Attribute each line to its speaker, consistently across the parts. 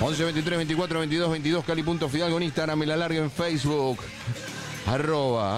Speaker 1: 11 23 24 22 22 Cali.Fidalgo en Instagram y la larga en Facebook. Arroba.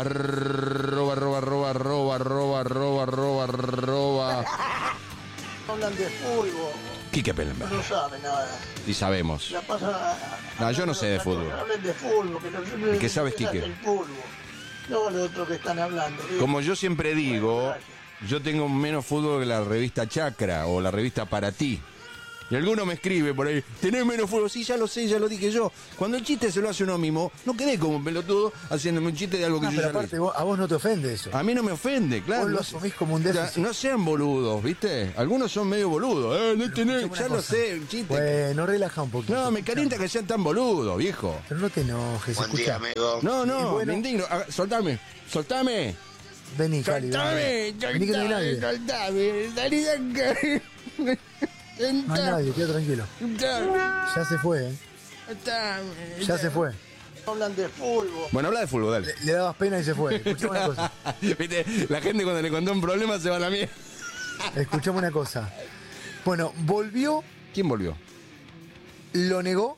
Speaker 2: Hablan de fútbol.
Speaker 1: Quique Pellenberg.
Speaker 2: No sabe nada.
Speaker 1: Y sabemos.
Speaker 2: La pasa.
Speaker 1: No, yo no sé de fútbol.
Speaker 2: Hablen de fútbol.
Speaker 1: ¿Y qué sabes, Quique?
Speaker 2: El fútbol. No lo otro que están hablando.
Speaker 1: Como yo siempre digo, yo tengo menos fútbol que la revista Chacra o la revista Para Ti. Y alguno me escribe por ahí, ¿tenés menos fútbol? Sí, ya lo sé, ya lo dije yo. Cuando el chiste se lo hace uno mismo, no quedé como un pelotudo haciéndome un chiste de algo que yo
Speaker 3: pero
Speaker 1: ya lo
Speaker 3: aparte
Speaker 1: hice.
Speaker 3: a vos no te ofende eso.
Speaker 1: A mí no me ofende, claro.
Speaker 3: Vos lo asumís como un déficit.
Speaker 1: No sean boludos, ¿viste? Algunos son medio boludos. No tenés, ya lo sé, el chiste.
Speaker 3: Bueno, relaja un poquito.
Speaker 1: No, me calienta que sean tan boludos, viejo.
Speaker 3: Pero no te enojes,
Speaker 4: Buen
Speaker 3: escucha.
Speaker 4: día, amigo.
Speaker 1: No,
Speaker 3: bueno.
Speaker 1: me indigno. Soltame.
Speaker 3: Vení, Cali, vení que no hay nadie.
Speaker 1: Soltame, salí de acá.
Speaker 3: No hay nadie, queda tranquilo. Ya se fue, ¿eh? Ya se fue.
Speaker 2: Hablan de fútbol.
Speaker 1: Bueno, habla de fútbol, dale.
Speaker 3: Le dabas pena y se fue. Escuchame una cosa.
Speaker 1: ¿Viste? La gente cuando le contó un problema se va a la mierda.
Speaker 3: Escuchame una cosa. Bueno, volvió,
Speaker 1: ¿Quién volvió?
Speaker 3: lo negó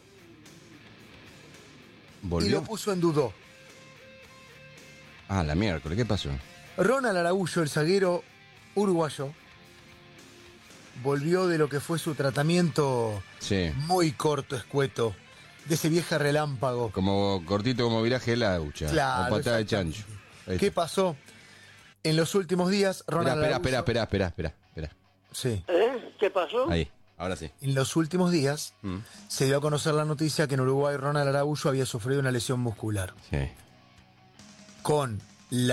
Speaker 3: y
Speaker 1: ¿Volvió?
Speaker 3: lo puso en dudó.
Speaker 1: Ah, la miércoles, ¿qué pasó?
Speaker 3: Ronald Araújo, el zaguero uruguayo, volvió de lo que fue su tratamiento
Speaker 1: Sí.
Speaker 3: muy corto, escueto, de ese viejo relámpago.
Speaker 1: Como cortito como viraje de la ducha.
Speaker 3: Claro,
Speaker 1: O patada de chancho. Ahí
Speaker 3: ¿Qué
Speaker 1: está.
Speaker 3: pasó? En los últimos días, Ronald
Speaker 1: Espera.
Speaker 3: Araújo- Sí.
Speaker 2: ¿Qué pasó?
Speaker 1: Ahí, ahora sí.
Speaker 3: En los últimos días se dio a conocer la noticia que en Uruguay Ronald Araújo había sufrido una lesión muscular.
Speaker 1: Sí.
Speaker 3: Con el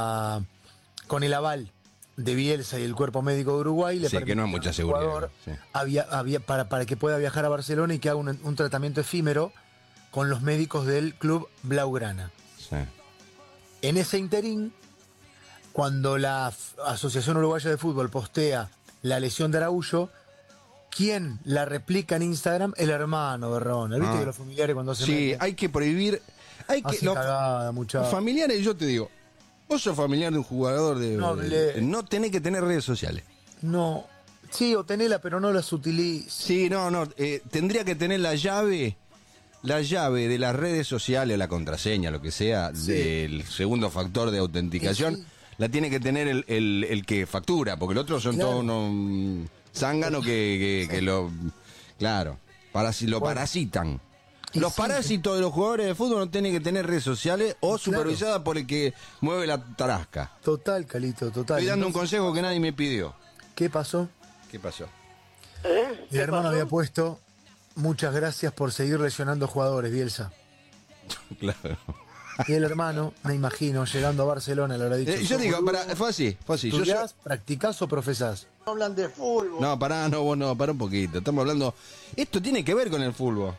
Speaker 3: aval de Bielsa y el cuerpo médico de Uruguay le
Speaker 1: Sí, que no hay
Speaker 3: permitió
Speaker 1: mucha
Speaker 3: al
Speaker 1: seguridad,
Speaker 3: jugador
Speaker 1: sí.
Speaker 3: para que pueda viajar a Barcelona y que haga un tratamiento efímero con los médicos del club Blaugrana.
Speaker 1: Sí.
Speaker 3: En ese interín, cuando la Asociación Uruguaya de Fútbol postea la lesión de Araújo, ¿quién la replica en Instagram? El hermano de Ronald. ¿Viste que los familiares cuando se
Speaker 1: Sí,
Speaker 3: meten
Speaker 1: hay que prohibir. Hay que.
Speaker 3: hacen
Speaker 1: Los
Speaker 3: cagada, muchacho?
Speaker 1: familiares, yo te digo. Vos sos familiar de un jugador de.
Speaker 3: No,
Speaker 1: No tenés que tener redes sociales.
Speaker 3: No. Sí, o tenela, pero no las utilices.
Speaker 1: Sí, no. Tendría que tener la llave de las redes sociales, la contraseña, lo que sea,
Speaker 3: Sí.
Speaker 1: del segundo factor de autenticación,
Speaker 3: Sí.
Speaker 1: la tiene que tener el que factura, porque el otro son
Speaker 3: Claro.
Speaker 1: todos unos zánganos que lo. Claro, lo
Speaker 3: Bueno.
Speaker 1: parasitan.
Speaker 3: Y
Speaker 1: Los
Speaker 3: sí,
Speaker 1: parásitos de los jugadores de fútbol no tienen que tener redes sociales o
Speaker 3: Claro.
Speaker 1: supervisadas por el que mueve la tarasca.
Speaker 3: Total, Calito, total.
Speaker 1: Estoy dando un
Speaker 3: Entonces,
Speaker 1: consejo que nadie me pidió.
Speaker 3: ¿qué pasó?
Speaker 1: ¿Qué pasó?
Speaker 3: Mi hermano había puesto muchas gracias por seguir lesionando jugadores, Bielsa.
Speaker 1: Claro.
Speaker 3: Y el hermano, me imagino, llegando a Barcelona, le habrá dicho.
Speaker 1: Yo digo, fue así. Yo
Speaker 3: ¿Estudiás, practicás o profesás?
Speaker 2: Hablan de fútbol.
Speaker 1: No, vos no, pará un poquito. Estamos hablando. Esto tiene que ver con el fútbol.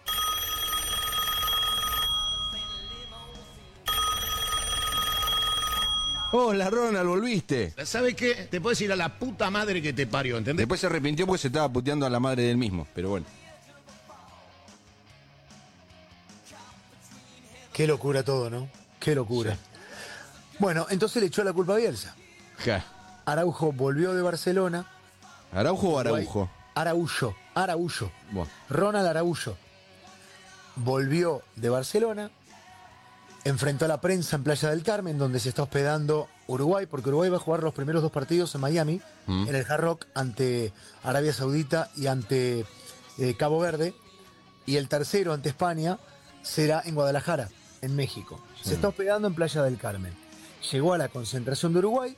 Speaker 1: Hola, Ronald, volviste.
Speaker 5: ¿Sabe qué? Te puedes ir a la puta madre que te parió, ¿entendés?
Speaker 1: Después se arrepintió porque se estaba puteando a la madre del mismo, pero bueno.
Speaker 3: Qué locura todo, ¿no? Qué locura. Bueno, entonces le echó la culpa a Bielsa.
Speaker 1: Ja.
Speaker 3: Araujo volvió de Barcelona.
Speaker 1: ¿Araujo o Araujo?
Speaker 3: Araújo.
Speaker 1: Bueno.
Speaker 3: Ronald Araújo volvió de Barcelona, enfrentó a la prensa en Playa del Carmen, donde se está hospedando Uruguay, porque Uruguay va a jugar los primeros 2 partidos en Miami, en el Hard Rock, ante Arabia Saudita y ante Cabo Verde, y el tercero ante España será en Guadalajara, en México. Se está hospedando en Playa del Carmen. Llegó a la concentración de Uruguay,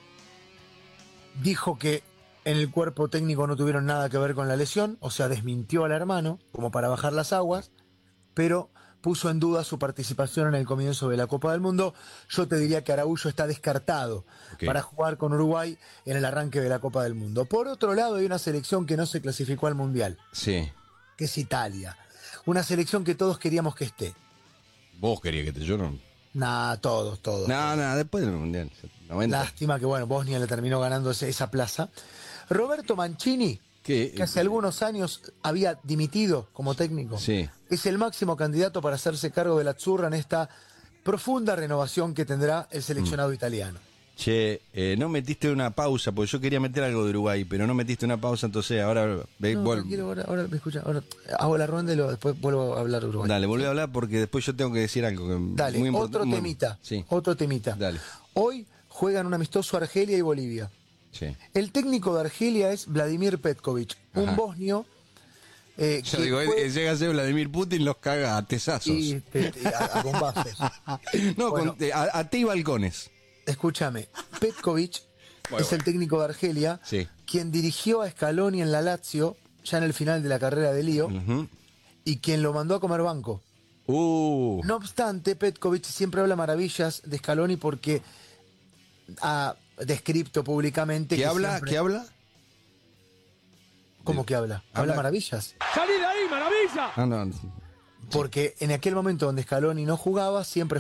Speaker 3: dijo que en el cuerpo técnico no tuvieron nada que ver con la lesión, o sea, desmintió al hermano como para bajar las aguas, pero puso en duda su participación en el comienzo de la Copa del Mundo. Yo te diría que Araújo está descartado para jugar con Uruguay en el arranque de la Copa del Mundo. Por otro lado, hay una selección que no se clasificó al Mundial,
Speaker 1: Sí.
Speaker 3: que es Italia. Una selección que todos queríamos que esté.
Speaker 1: Vos querías que te yo no.
Speaker 3: Nah, todos.
Speaker 1: No, después del Mundial. 90.
Speaker 3: Lástima que, bueno, Bosnia le terminó ganando esa plaza. Roberto Mancini,
Speaker 1: ¿Qué?
Speaker 3: que hace algunos años había dimitido como técnico,
Speaker 1: Sí.
Speaker 3: es el máximo candidato para hacerse cargo de la Azzurra en esta profunda renovación que tendrá el seleccionado italiano.
Speaker 1: Che, no metiste una pausa, porque yo quería meter algo de Uruguay, pero no metiste una pausa, entonces ahora...
Speaker 3: No, tranquilo, ahora me escucha. Ahora hago la ronda y después vuelvo a hablar de Uruguay.
Speaker 1: Dale, volví a hablar porque después yo tengo que decir algo.
Speaker 3: Dale,
Speaker 1: muy
Speaker 3: otro temita.
Speaker 1: Sí,
Speaker 3: Otro temita.
Speaker 1: dale.
Speaker 3: Hoy juegan un amistoso Argelia y Bolivia.
Speaker 1: Sí.
Speaker 3: El técnico de Argelia es Vladimir Petkovic, un
Speaker 1: Ajá.
Speaker 3: bosnio.
Speaker 1: Yo digo, llega a ser Vladimir Putin, los caga a tesazos.
Speaker 3: Y a bombazos.
Speaker 1: No,
Speaker 3: Bueno.
Speaker 1: a ti balcones.
Speaker 3: Escúchame, Petkovic es el técnico de Argelia,
Speaker 1: Sí.
Speaker 3: quien dirigió a Scaloni en la Lazio, ya en el final de la carrera de Lío,
Speaker 1: Ujú.
Speaker 3: y quien lo mandó a comer banco. No obstante, Petkovic siempre habla maravillas de Scaloni porque ha descrito públicamente
Speaker 1: ¿Qué
Speaker 3: que
Speaker 1: habla?
Speaker 3: siempre-
Speaker 1: ¿Qué habla?
Speaker 3: ¿Cómo que habla? Habla maravillas.
Speaker 4: ¡Salí de ahí, maravilla!
Speaker 1: Ah, no.
Speaker 3: Porque en aquel momento donde Scaloni no jugaba, siempre